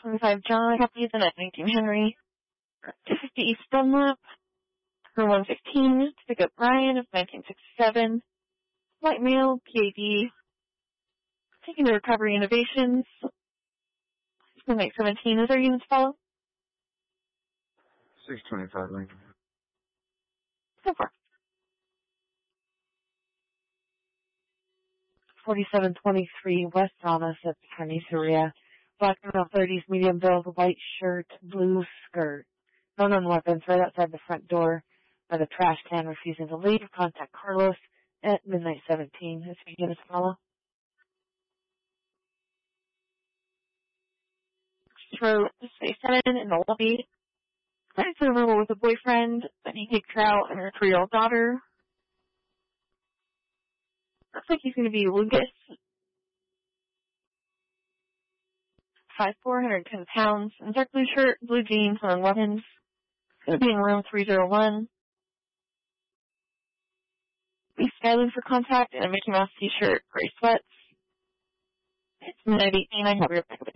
625 John, copies in at 19 Henry. 250 East Dunlap. For 115, to pick up Brian of 1967. Light mail, PAD. Taking the Recovery Innovations. 17, is our units follow? 625 Lincoln. So far. 4723 West Thomas at Carniceria. Black male 30s, medium build, white shirt, blue skirt. No known weapons right outside the front door by the trash can, refusing to leave. Contact Carlos at midnight 17. Is we units follow? Throw Space 7 in the lobby. Friends over with a boyfriend, then he kicked her out and her 3-year-old daughter. Looks like he's going to be Lucas. 5'4", 110 pounds, and dark blue shirt, blue jeans, and weapons. Going to be in room 301. Be styling for contact and a Mickey Mouse t-shirt, gray sweats. It's midnight 18. I have your back.